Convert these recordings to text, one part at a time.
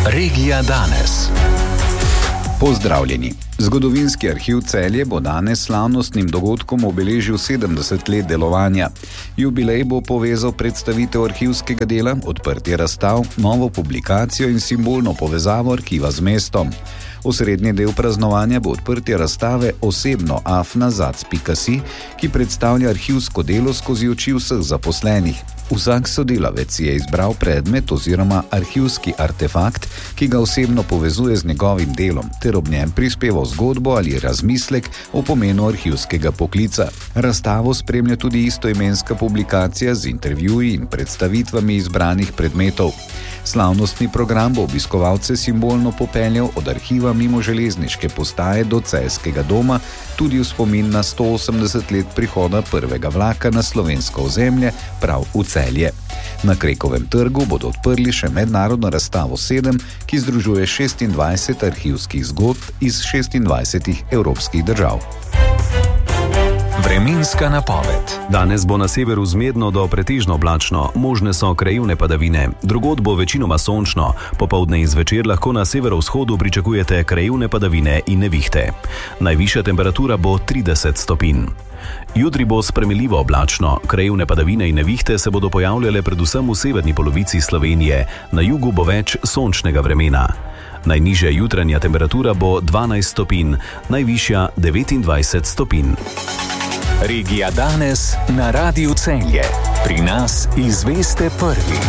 Regija danes. Pozdravljeni. Zgodovinski arhiv Celje bo danes slavnostnim dogodkom obeležil 70 let delovanja. Jubilej bo povezal predstavitev arhivskega dela, odprtje razstav, novo publikacijo in simbolno povezavo arhiva z mestom. Osrednji del praznovanja bo odprtje razstave Osebno afna.si, ki predstavlja arhivsko delo skozi oči vseh zaposlenih. Vsak sodelavec je izbral predmet oziroma arhivski artefakt, ki ga osebno povezuje z njegovim delom, ter ob njem prispeval zgodbo ali razmislek o pomenu arhivskega poklica. Razstavo spremlja tudi istoimenska publikacija z intervjuji in predstavitvami izbranih predmetov. Slavnostni program bo obiskovalce simbolno popeljal od arhiva mimo železniške postaje do Celjskega doma, tudi v spomin na 180 let prihoda prvega vlaka na slovensko ozemlje, prav v Celje. Na Krekovem trgu bodo odprli še mednarodno razstavo 7, ki združuje 26 arhivskih zgodb iz 26 evropskih držav. Vremenska napoved. Danes bo na severu zmedno do pretežno oblačno, možne so krajevne padavine, drugod bo večinoma sončno, popoldne in zvečer lahko na severovzhodu pričakujete krajevne padavine in nevihte. Najvišja temperatura bo 30 stopinj. Jutri bo spremenljivo oblačno, krajevne padavine in nevihte se bodo pojavljale predvsem v severni polovici Slovenije, na jugu bo več sončnega vremena. Najnižja jutranja temperatura bo 12 stopinj, najvišja 29 stopinj. Regija danes na Radiu Celje. Pri nas izveste prvi.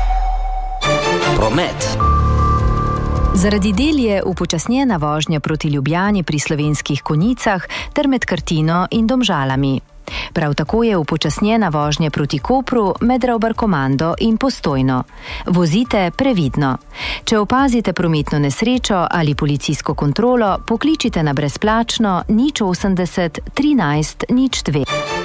Promet. Zaradi del je upočasnjena vožnja proti Ljubljani pri Slovenskih Konjicah ter med Krtino in Domžalami. Prav tako je upočasnjena vožnja proti Kopru med Ravbarkomando in Postojno. Vozite previdno. Če opazite prometno nesrečo ali policijsko kontrolo, pokličite na brezplačno 080 13 02.